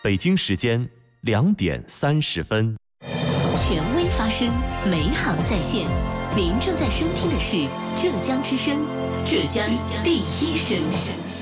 北京时间2点30分。 权威发声，美好在线。您正在收听的是浙江之声，浙江第一声。